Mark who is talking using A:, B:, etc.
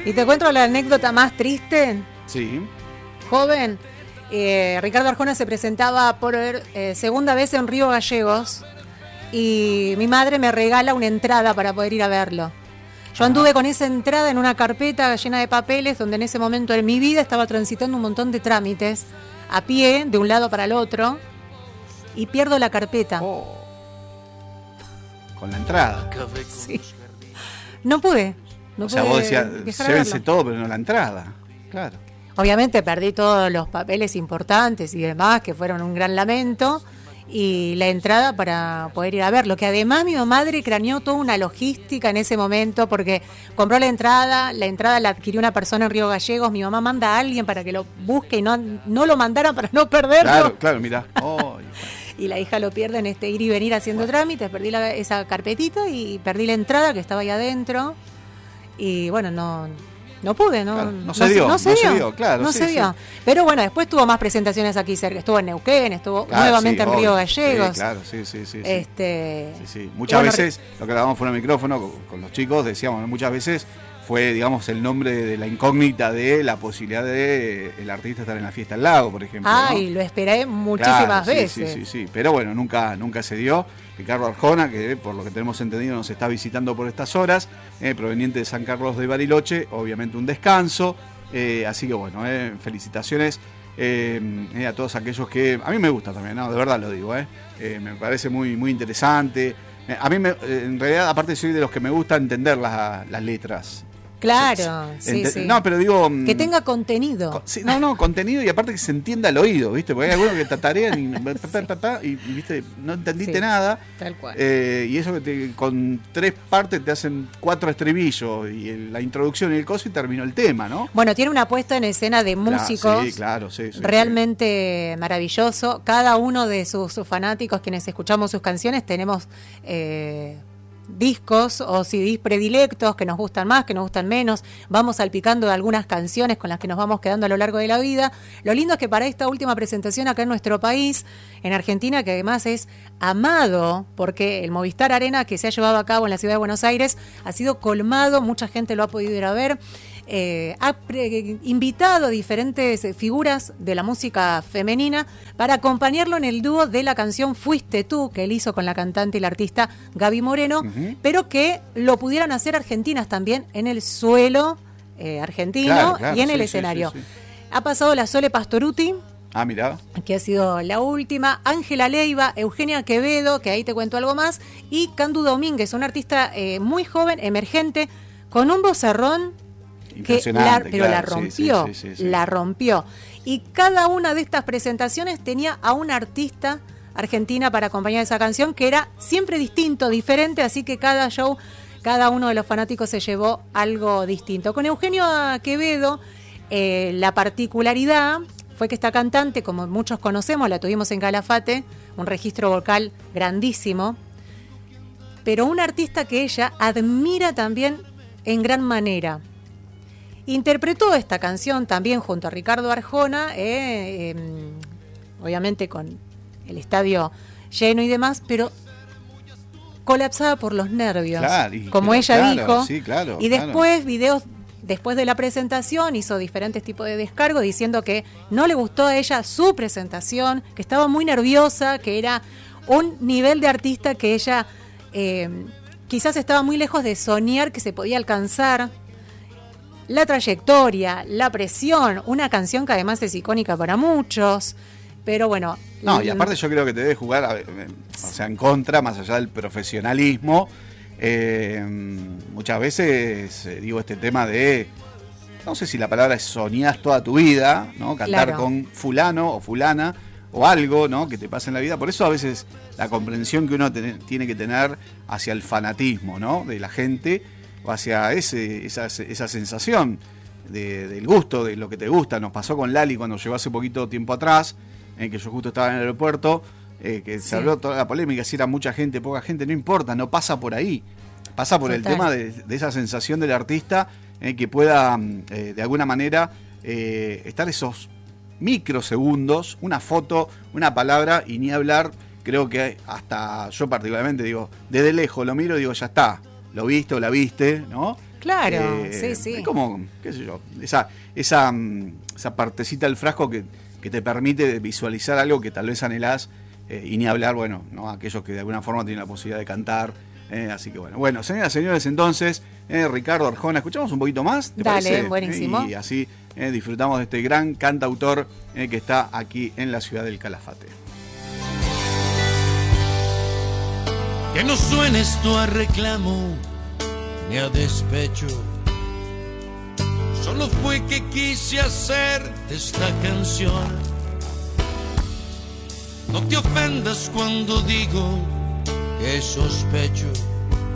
A: Y te cuento la anécdota más triste.
B: Sí.
A: Joven, Ricardo Arjona se presentaba por segunda vez en Río Gallegos y mi madre me regala una entrada para poder ir a verlo. Yo anduve con esa entrada en una carpeta llena de papeles donde en ese momento de mi vida estaba transitando un montón de trámites a pie, de un lado para el otro, y pierdo la carpeta.
B: Oh. Con la entrada.
A: Sí. No pude.
B: O sea, vos decías, llévense todo, pero no la entrada. Claro.
A: Obviamente perdí todos los papeles importantes y demás, que fueron un gran lamento, y la entrada para poder ir a verlo, que además mi madre craneó toda una logística en ese momento, porque compró la entrada la adquirió una persona en Río Gallegos, mi mamá manda a alguien para que lo busque y no lo mandaran para no perderlo.
B: Claro, mirá. Oh,
A: y la hija lo pierde en este ir y venir haciendo trámites, perdí esa carpetita y perdí la entrada que estaba ahí adentro, y bueno, no pude,
B: claro, no se dio, claro.
A: No se dio. Pero bueno, después tuvo más presentaciones aquí cerca. Estuvo en Neuquén, estuvo nuevamente en Río Gallegos.
B: Sí, claro, sí.
A: Sí.
B: Muchas veces, lo que hablábamos fuera del micrófono con los chicos, decíamos, muchas veces fue, digamos, el nombre de la incógnita de la posibilidad de el artista estar en la fiesta al lago, por ejemplo.
A: Y lo esperé muchísimas veces.
B: Sí. Pero bueno, nunca se dio. Ricardo Arjona, que por lo que tenemos entendido nos está visitando por estas horas, proveniente de San Carlos de Bariloche, obviamente un descanso, así que bueno, felicitaciones a todos aquellos que, a mí me gusta también, ¿no? De verdad lo digo, me parece muy, muy interesante, a mí en realidad aparte soy de los que me gusta entender las letras.
A: Claro, sí.
B: No, pero digo...
A: Que tenga contenido.
B: Contenido y aparte que se entienda al oído, ¿viste? Porque hay algunos que tatarean y ¿viste? No entendiste nada.
A: Tal cual.
B: Y eso que con 3 partes te hacen 4 estribillos y la introducción y el coso y terminó el tema, ¿no?
A: Bueno, tiene una puesta en escena de músicos.
B: Sí, claro.
A: Realmente maravilloso. Cada uno de sus fanáticos, quienes escuchamos sus canciones, tenemos... discos o CDs predilectos que nos gustan más, que nos gustan menos, vamos salpicando de algunas canciones con las que nos vamos quedando a lo largo de la vida. Lo lindo es que para esta última presentación acá en nuestro país, en Argentina, que además es amado, porque el Movistar Arena que se ha llevado a cabo en la ciudad de Buenos Aires ha sido colmado, mucha gente lo ha podido ir a ver. Ha invitado a diferentes figuras de la música femenina para acompañarlo en el dúo de la canción Fuiste Tú, que él hizo con la cantante y la artista Gaby Moreno, pero que lo pudieran hacer argentinas también en el suelo argentino y en el escenario. Sí. Ha pasado la Sole Pastorutti,
B: mirá,
A: que ha sido la última, Ángela Leiva, Eugenia Quevedo, que ahí te cuento algo más, y Candu Domínguez, una artista muy joven, emergente, con un vozarrón la rompió, sí. La rompió. Y cada una de estas presentaciones tenía a una artista argentina para acompañar esa canción, que era siempre distinto, diferente, así que cada show, cada uno de los fanáticos se llevó algo distinto. Con Eugenio Quevedo, la particularidad fue que esta cantante, como muchos conocemos, la tuvimos en Calafate, un registro vocal grandísimo, pero una artista que ella admira también en gran manera. Interpretó esta canción también junto a Ricardo Arjona, obviamente con el estadio lleno y demás, pero colapsada por los nervios, como ella dijo.
B: Sí, claro,
A: y después, videos después de la presentación, hizo diferentes tipos de descargo diciendo que no le gustó a ella su presentación, que estaba muy nerviosa, que era un nivel de artista que ella quizás estaba muy lejos de soñar que se podía alcanzar. La trayectoria, la presión, una canción que además es icónica para muchos, pero bueno.
B: Y aparte yo creo que te debe jugar, en contra, más allá del profesionalismo. Muchas veces digo este tema de, no sé si la palabra es soñás toda tu vida, ¿no? Cantar con fulano o fulana o algo, ¿no? Que te pasa en la vida. Por eso a veces la comprensión que uno tiene que tener hacia el fanatismo, ¿no? De la gente, hacia esa sensación del gusto, de lo que te gusta. Nos pasó con Lali cuando llegó hace poquito tiempo atrás, que yo justo estaba en el aeropuerto, que se habló toda la polémica, si era mucha gente, poca gente, no importa, no pasa por ahí. Pasa por el tema de esa sensación del artista, que pueda de alguna manera estar esos microsegundos, una foto, una palabra, y ni hablar. Creo que hasta yo particularmente digo, desde lejos lo miro y digo, ya está. Lo viste o la viste, ¿no?
A: Claro, sí.
B: Es como, qué sé yo, esa partecita del frasco que te permite visualizar algo que tal vez anhelás, y ni hablar, bueno, ¿no? Aquellos que de alguna forma tienen la posibilidad de cantar. Así que bueno, señoras y señores, entonces, Ricardo Arjona, ¿escuchamos un poquito más? ¿Te parece?
A: Buenísimo.
B: Y así disfrutamos de este gran cantautor que está aquí en la ciudad del Calafate.
C: Que no suene esto a reclamo ni a despecho, solo fue que quise hacerte esta canción. No te ofendas cuando digo que sospecho